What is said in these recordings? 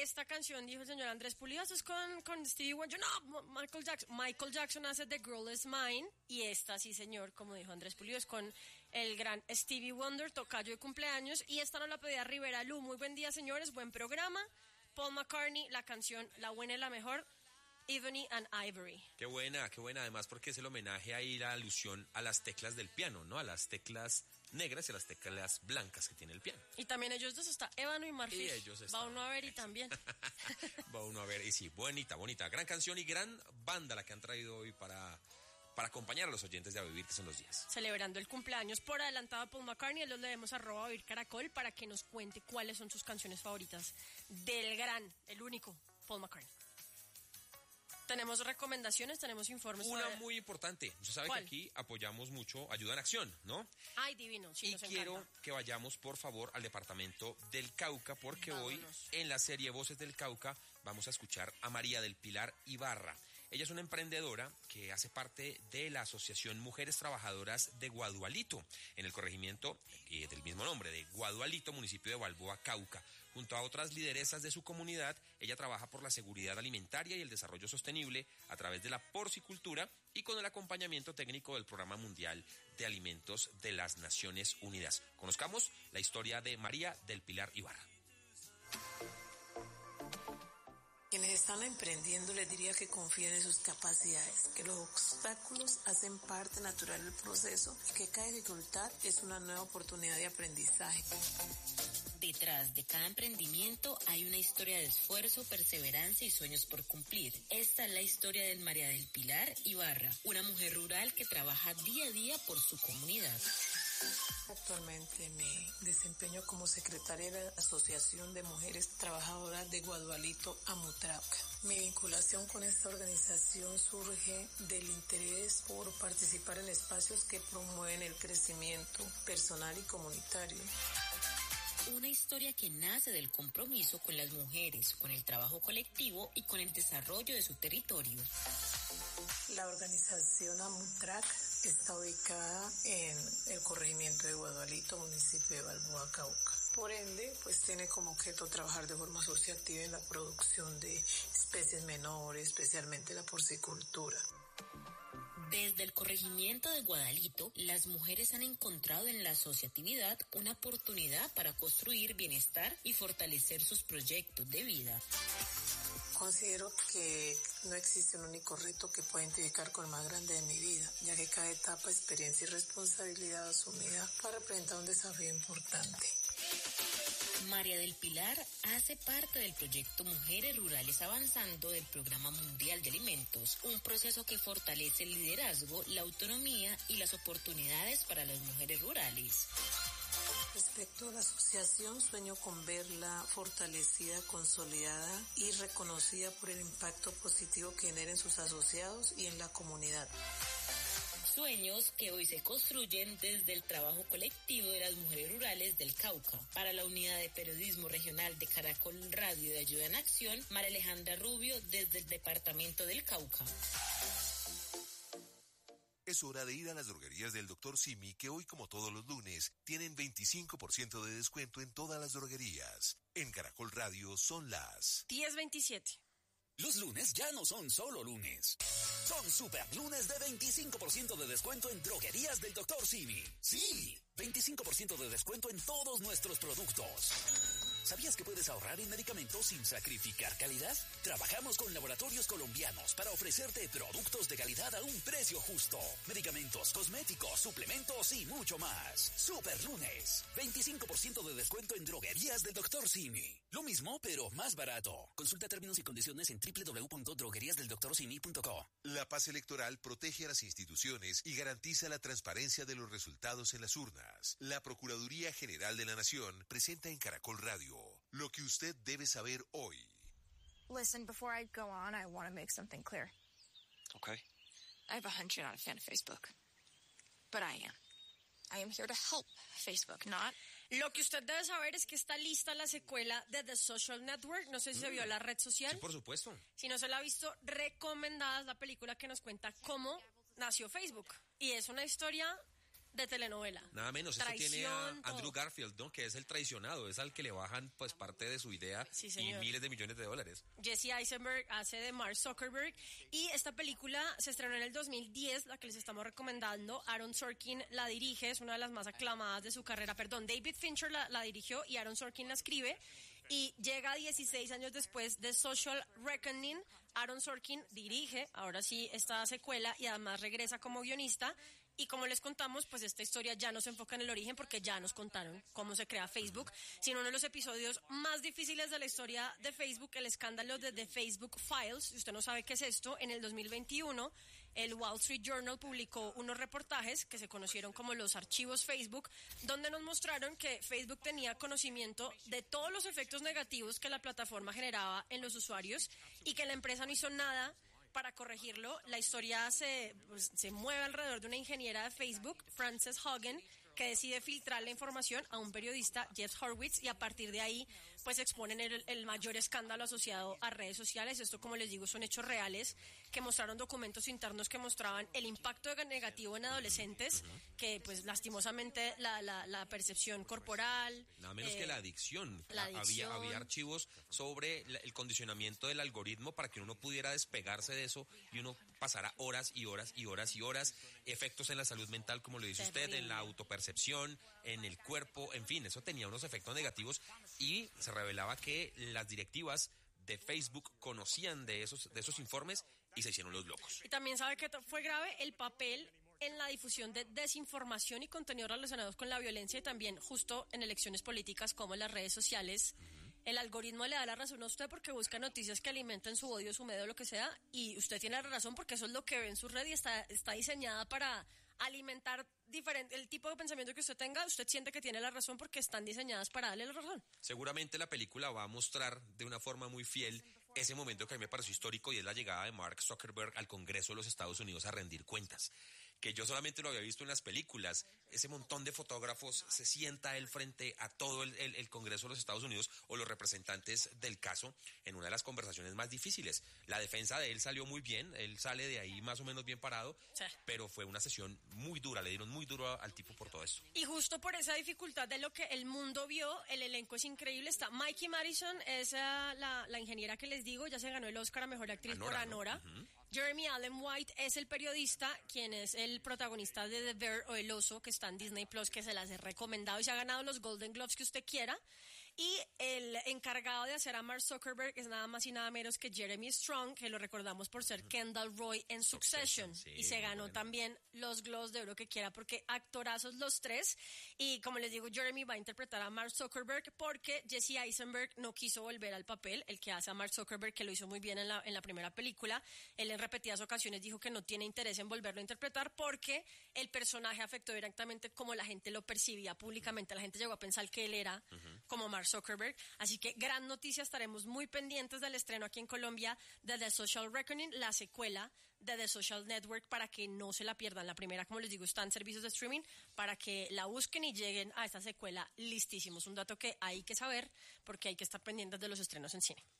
esta canción, dijo el señor Andrés Pulido, esto es con Stevie Wonder. No, Michael Jackson. Michael Jackson hace The Girl Is Mine. Y esta, sí señor, como dijo Andrés Pulido, es con el gran Stevie Wonder, tocayo de cumpleaños. Y esta nos la pedía Rivera Lu. Muy buen día, señores, buen programa. Paul McCartney, la canción La Buena y la Mejor, Ebony and Ivory. Qué buena, además porque es el homenaje ahí, la alusión a las teclas del piano, ¿no? A las teclas negras y a las teclas blancas que tiene el piano. Y también ellos dos, está ébano y marfil. Y ellos están. Va uno a ver y también. Va uno a ver, y sí, bonita. Gran canción y gran banda la que han traído hoy para acompañar a los oyentes de A Vivir, que son los días. Celebrando el cumpleaños por adelantado a Paul McCartney, los leemos @VivirCaracol para que nos cuente cuáles son sus canciones favoritas del gran, el único, Paul McCartney. Tenemos recomendaciones, tenemos informes. Una muy importante. Usted sabe ¿Cuál? que aquí apoyamos mucho Ayuda en Acción, ¿no? Ay, divino, sí, y nos quiero encanta. que vayamos, por favor, al departamento del Cauca, porque Vámonos. hoy, en la serie Voces del Cauca, vamos a escuchar a María del Pilar Ibarra. Ella es una emprendedora que hace parte de la Asociación Mujeres Trabajadoras de Guadualito, en el corregimiento del mismo nombre, de Guadualito, municipio de Balboa, Cauca. Junto a otras lideresas de su comunidad, ella trabaja por la seguridad alimentaria y el desarrollo sostenible a través de la porcicultura y con el acompañamiento técnico del Programa Mundial de Alimentos de las Naciones Unidas. Conozcamos la historia de María del Pilar Ibarra. Quienes están emprendiendo les diría que confíen en sus capacidades, que los obstáculos hacen parte natural del proceso y que cada dificultad es una nueva oportunidad de aprendizaje. Detrás de cada emprendimiento hay una historia de esfuerzo, perseverancia y sueños por cumplir. Esta es la historia de María del Pilar Ibarra, una mujer rural que trabaja día a día por su comunidad. Actualmente me desempeño como secretaria de la Asociación de Mujeres Trabajadoras de Guadualito, Amutraca. Mi vinculación con esta organización surge del interés por participar en espacios que promueven el crecimiento personal y comunitario. Una historia que nace del compromiso con las mujeres, con el trabajo colectivo y con el desarrollo de su territorio. La organización Amutrac está ubicada en el corregimiento de Guadualito, municipio de Balboa, Cauca. Por ende, pues tiene como objeto trabajar de forma asociativa en la producción de especies menores, especialmente la porcicultura. Desde el corregimiento de Guadalito, las mujeres han encontrado en la asociatividad una oportunidad para construir bienestar y fortalecer sus proyectos de vida. Considero que no existe un único reto que pueda identificar con el más grande de mi vida, ya que cada etapa, experiencia y responsabilidad asumida para representar un desafío importante. María del Pilar hace parte del proyecto Mujeres Rurales Avanzando del Programa Mundial de Alimentos, un proceso que fortalece el liderazgo, la autonomía y las oportunidades para las mujeres rurales. Respecto a la asociación, sueño con verla fortalecida, consolidada y reconocida por el impacto positivo que genera en sus asociados y en la comunidad. Sueños que hoy se construyen desde el trabajo colectivo de las mujeres rurales del Cauca. Para la unidad de periodismo regional de Caracol Radio de Ayuda en Acción, María Alejandra Rubio desde el departamento del Cauca. Es hora de ir a las droguerías del Dr. Simi, que hoy, como todos los lunes, tienen 25% de descuento en todas las droguerías. En Caracol Radio son las 10:27. Los lunes ya no son solo lunes. Son super lunes de 25% de descuento en droguerías del Dr. Simi. Sí, 25% de descuento en todos nuestros productos. ¿Sabías que puedes ahorrar en medicamentos sin sacrificar calidad? Trabajamos con laboratorios colombianos para ofrecerte productos de calidad a un precio justo. Medicamentos, cosméticos, suplementos y mucho más. Super lunes, 25% de descuento en droguerías del Dr. Simi. Lo mismo, pero más barato. Consulta términos y condiciones en www.drogueriasdeldoctorsimi.co. La paz electoral protege a las instituciones y garantiza la transparencia de los resultados en las urnas. La Procuraduría General de la Nación presenta en Caracol Radio lo que usted debe saber hoy. Listen, before I go on, I want to make something clear. Okay. I have a hunch you're not a fan of Facebook. But I am. I am here to help Facebook, not... Lo que usted debe saber es que está lista la secuela de The Social Network. No sé si se vio la red social. Sí, por supuesto. Si no se la ha visto, recomendada es la película que nos cuenta cómo nació Facebook. Y es una historia de telenovela. Nada menos, esto tiene a Traición, todo. Andrew Garfield, ¿no? Que es el traicionado, es al que le bajan pues parte de su idea Sí, y señor. miles de millones de dólares. Jesse Eisenberg hace de Mark Zuckerberg y esta película se estrenó en el 2010, la que les estamos recomendando. Aaron Sorkin la dirige, es una de las más aclamadas de su carrera. Perdón, David Fincher la dirigió y Aaron Sorkin la escribe. Y llega 16 años después de Social Reckoning. Aaron Sorkin dirige, ahora sí, esta secuela y además regresa como guionista. Y como les contamos, pues esta historia ya no se enfoca en el origen porque ya nos contaron cómo se crea Facebook, sino uno de los episodios más difíciles de la historia de Facebook, el escándalo de The Facebook Files. Si usted no sabe qué es esto, en el 2021 el Wall Street Journal publicó unos reportajes que se conocieron como los archivos Facebook, donde nos mostraron que Facebook tenía conocimiento de todos los efectos negativos que la plataforma generaba en los usuarios y que la empresa no hizo nada para corregirlo. La historia se mueve alrededor de una ingeniera de Facebook, Frances Haugen, que decide filtrar la información a un periodista, Jeff Horowitz, y a partir de ahí pues exponen el mayor escándalo asociado a redes sociales. Esto, como les digo, son hechos reales que mostraron documentos internos que mostraban el impacto negativo en adolescentes, que pues lastimosamente la percepción corporal. Nada menos que la adicción. La adicción. Había archivos sobre el condicionamiento del algoritmo para que uno pudiera despegarse de eso y uno pasara horas y horas y horas y horas. Efectos en la salud mental, como lo dice usted, en la autopercepción, en el cuerpo, en fin, eso tenía unos efectos negativos y se revelaba que las directivas de Facebook conocían de esos informes y se hicieron los locos. Y también sabe que fue grave el papel en la difusión de desinformación y contenidos relacionados con la violencia y también justo en elecciones políticas como en las redes sociales. El algoritmo le da la razón a usted porque busca noticias que alimenten su odio, su miedo, lo que sea, y usted tiene la razón porque eso es lo que ve en su red y está diseñada para alimentar el tipo de pensamiento que usted tenga. Usted siente que tiene la razón porque están diseñadas para darle la razón. Seguramente la película va a mostrar de una forma muy fiel ese momento que a mí me pareció histórico y es la llegada de Mark Zuckerberg al Congreso de los Estados Unidos a rendir cuentas, que yo solamente lo había visto en las películas. Ese montón de fotógrafos, se sienta él frente a todo el Congreso de los Estados Unidos o los representantes del caso en una de las conversaciones más difíciles. La defensa de él salió muy bien, él sale de ahí más o menos bien parado, Sí. pero fue una sesión muy dura, le dieron muy duro al tipo por todo esto. Y justo por esa dificultad de lo que el mundo vio, el elenco es increíble. Está Mikey Madison, es la ingeniera que les digo, ya se ganó el Oscar a Mejor Actriz por Anora. ¿No? Jeremy Allen White es el periodista, quien es el protagonista de The Bear o El Oso, que está en Disney Plus, que se las he recomendado y se ha ganado los Golden Globes que usted quiera. Y el encargado de hacer a Mark Zuckerberg es nada más y nada menos que Jeremy Strong, que lo recordamos por ser Kendall Roy en Succession. Sí, Y se ganó también los Globes de Oro que quiera, porque actorazos los tres. Y como les digo, Jeremy va a interpretar a Mark Zuckerberg porque Jesse Eisenberg no quiso volver al papel, el que hace a Mark Zuckerberg, que lo hizo muy bien en la primera película. Él en repetidas ocasiones dijo que no tiene interés en volverlo a interpretar porque el personaje afectó directamente como la gente lo percibía públicamente. La gente llegó a pensar que él era como Mark Zuckerberg. Así que gran noticia, estaremos muy pendientes del estreno aquí en Colombia de The Social Reckoning, la secuela de The Social Network, para que no se la pierdan. La primera, como les digo, está en servicios de streaming, para que la busquen y lleguen a esta secuela listísimos. Un dato que hay que saber porque hay que estar pendientes de los estrenos en cine.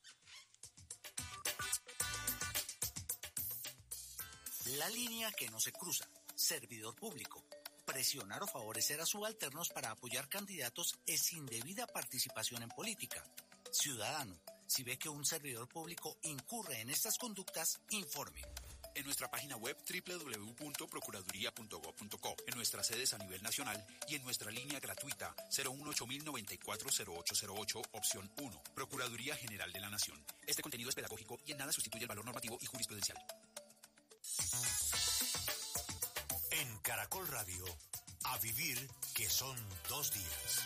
La línea que no se cruza. Servidor público. Presionar o favorecer a subalternos para apoyar candidatos es indebida participación en política. Ciudadano, si ve que un servidor público incurre en estas conductas, informe. En nuestra página web www.procuraduría.gov.co, en nuestras sedes a nivel nacional y en nuestra línea gratuita 018-094-0808, opción 1. Procuraduría General de la Nación. Este contenido es pedagógico y en nada sustituye el valor normativo y jurisprudencial. En Caracol Radio, a vivir que son 2 días.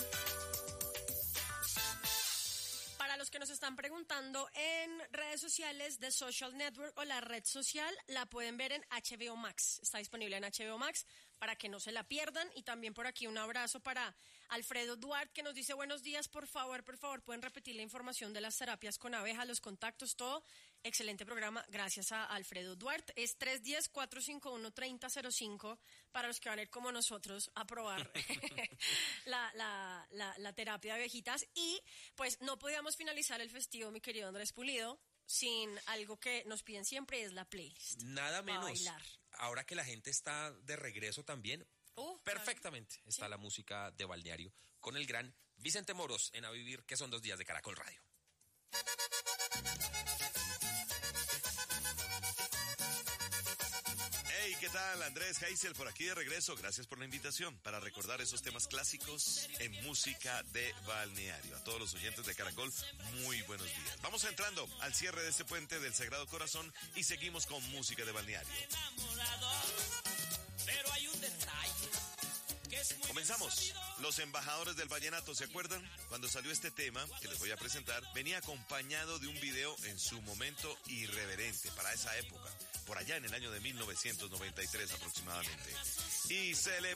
Para los que nos están preguntando en redes sociales, The Social Network o la red social, la pueden ver en HBO Max. Está disponible en HBO Max para que no se la pierdan. Y también por aquí un abrazo para Alfredo Duarte, que nos dice: buenos días, por favor, pueden repetir la información de las terapias con abeja, los contactos, todo. Excelente programa, gracias a Alfredo Duarte. Es 310-451-3005 para los que van a ir como nosotros a probar la terapia de abejitas. Y pues no podíamos finalizar el festivo, mi querido Andrés Pulido, sin algo que nos piden siempre, es la playlist. Nada menos. Bailar. Ahora que la gente está de regreso también, Perfectamente está la música de balneario con el gran Vicente Moros en A Vivir, que son 2 días de Caracol Radio. Hey, ¿qué tal? Andrés Heisel por aquí de regreso. Gracias por la invitación para recordar esos temas clásicos en música de balneario. A todos los oyentes de Caracol, muy buenos días. Vamos entrando al cierre de este puente del Sagrado Corazón y seguimos con música de balneario. Pero hay un detalle que es muy Comenzamos. Los embajadores del vallenato, ¿se acuerdan? Cuando salió este tema que les voy a presentar, venía acompañado de un video en su momento irreverente para esa época, por allá en el año de 1993 aproximadamente. Y se le